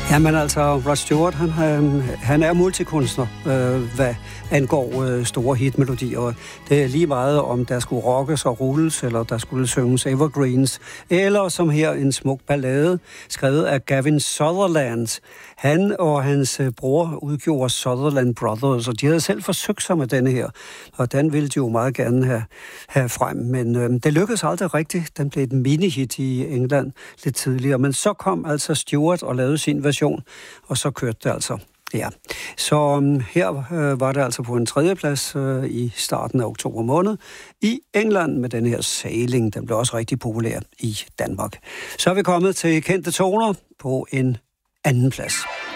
Jamen altså, Rod Stewart, han er multikunstner, hvad angår store hitmelodier. Det er lige meget, om der skulle rockes og rulles, eller der skulle synges evergreens, eller som her en smuk ballade, skrevet af Gavin Sutherland. Han og hans bror udgjorde Sutherland Brothers, og de havde selv forsøgt sig med denne her, og den ville de jo meget gerne have frem, men det lykkedes aldrig rigtigt. Den blev et mini-hit i England lidt tidligere, men så kom altså Stewart og lavede sin version, og så kørte det altså. Ja, så her var det altså på en 3. plads i starten af oktober måned i England med den her Sailing. Den blev også rigtig populær i Danmark. Så er vi kommet til kendte toner på en 2. plads.